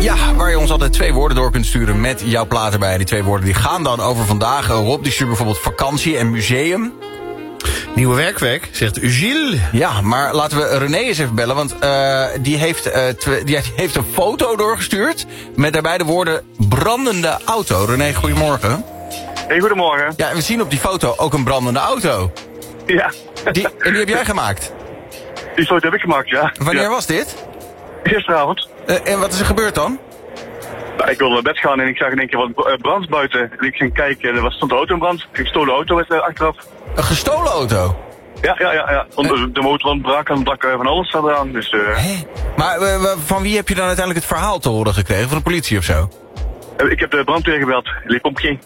Ja, waar je ons altijd 2 woorden door kunt sturen met jouw plaat erbij. Die 2 woorden die gaan dan over vandaag. Rob die stuurt bijvoorbeeld vakantie en museum. Nieuwe werkweek, zegt Gilles. Ja, maar laten we René eens even bellen, want die heeft een foto doorgestuurd met daarbij de woorden brandende auto. René, goedemorgen. Hey, goedemorgen. Ja, we zien op die foto ook een brandende auto. Ja. En die heb jij gemaakt? Die foto heb ik gemaakt, ja. Wanneer was dit? Gisteravond. En wat is er gebeurd dan? Nou, ik wilde naar bed gaan en ik zag in één keer wat brand buiten. En ik ging kijken en er stond de auto in brand. Een gestolen auto was achteraf. Een gestolen auto? Ja. De motor ontbrak en het brak van alles eraan. Dus, Hé? Maar van wie heb je dan uiteindelijk het verhaal te horen gekregen? Van de politie of zo? Ik heb de brandweer gebeld, Les Pompiers.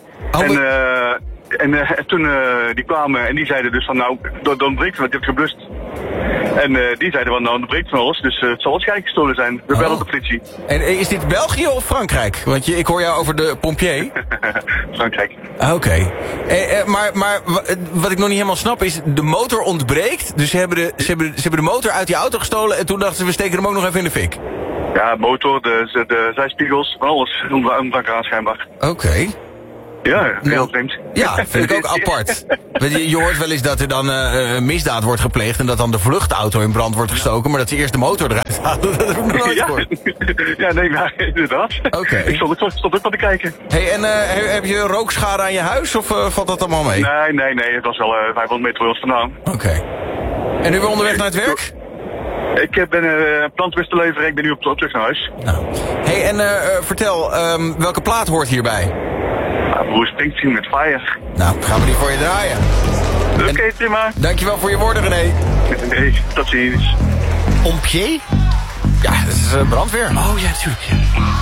En toen die kwamen en die zeiden dus van nou, dat ontbreekt wat, je hebt geblust. En die zeiden van nou, ontbreekt van alles, dus het zal waarschijnlijk gestolen zijn. We bellen de politie. En is dit België of Frankrijk? Want ik hoor jou over de pompier. Frankrijk. Oké. Maar wat ik nog niet helemaal snap is, de motor ontbreekt. Dus ze hebben de motor uit die auto gestolen en toen dachten ze we steken hem ook nog even in de fik. Ja, motor, de zijspiegels, van alles ontbrak eraan schijnbaar. Oké. Ja, heel vreemd. Ja, vind ik ook apart. Je hoort wel eens dat er dan misdaad wordt gepleegd en dat dan de vluchtauto in brand wordt gestoken, maar dat ze eerst de motor eruit halen. Dat heb ik nog nooit gehoord. Ja, nee, maar inderdaad. Oké. Ik stond ook wat te kijken. Hey, en heb je rookschade aan je huis of valt dat allemaal mee? Nee, het was wel 500 meter voor ons vandaan. Oké. En nu weer onderweg naar het werk? Ik ben plantwist te leveren, ik ben nu op terug naar huis. Nou. Hey, en vertel, welke plaat hoort hierbij? Bruce Springsteen met Fire. Nou, gaan we die voor je draaien. Oké, prima. Dankjewel voor je woorden, René. Nee, tot ziens. Pompier? Ja, dat is brandweer. Oh ja, natuurlijk. Ja.